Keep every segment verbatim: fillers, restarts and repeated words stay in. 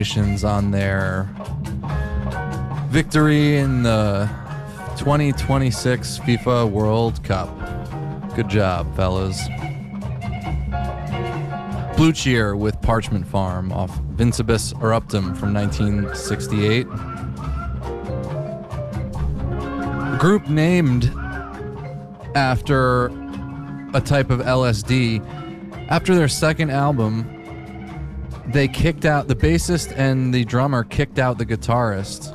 on their victory in the twenty twenty-six FIFA World Cup. Good job, fellas. Blue Cheer with Parchment Farm off Vincebus Eruptum from nineteen sixty-eight. A group named after a type of L S D. After their second album, they kicked out the bassist and the drummer kicked out the guitarist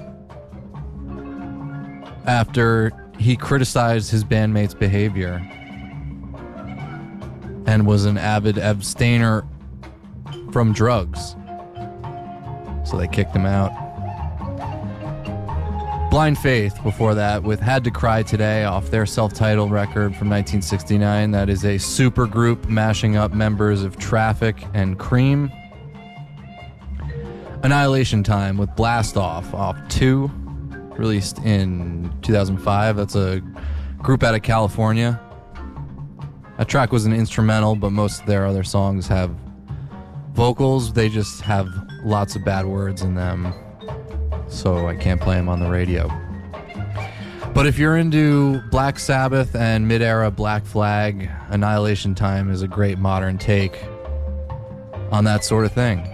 after he criticized his bandmates' behavior and was an avid abstainer from drugs. So they kicked him out. Blind Faith before that with Had to Cry Today off their self-titled record from nineteen sixty-nine. That is a super group mashing up members of Traffic and Cream. Annihilation Time with Blast Off off two, released in two thousand five. That's a group out of California. That track was an instrumental, but most of their other songs have vocals. They just have lots of bad words in them, so I can't play them on the radio. But if you're into Black Sabbath and mid-era Black Flag, Annihilation Time is a great modern take on that sort of thing.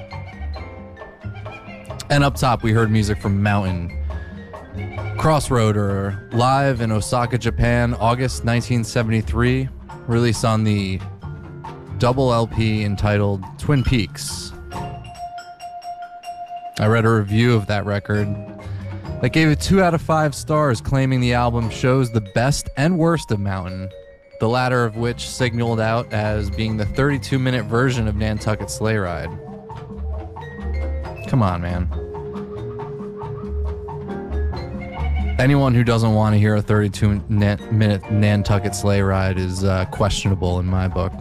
And up top, we heard music from Mountain. Crossroader, live in Osaka, Japan, August nineteen seventy-three, released on the double L P entitled Twin Peaks. I read a review of that record that gave it two out of five stars, claiming the album shows the best and worst of Mountain, the latter of which signaled out as being the thirty-two minute version of Nantucket Sleigh Ride. Come on, man. Anyone who doesn't want to hear a thirty-two minute Nantucket Sleigh Ride is uh, questionable in my book.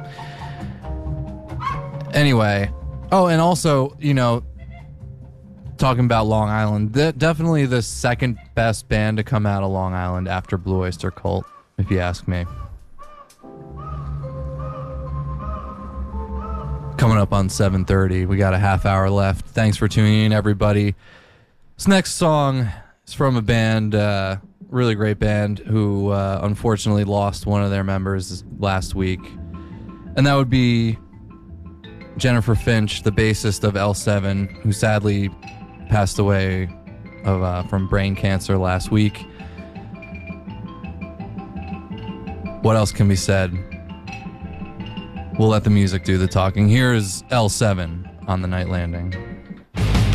Anyway, oh, and also, you know, talking about Long Island, th- definitely the second best band to come out of Long Island after Blue Oyster Cult, if you ask me. Coming up on seven thirty, we got a half hour left. Thanks for tuning in, everybody. This next song is from a band, uh, really great band, who uh, unfortunately lost one of their members last week. And that would be Jennifer Finch, the bassist of L seven, who sadly passed away of uh, from brain cancer last week. What else can be said? We'll let the music do the talking. Here's L seven on The Night Landing.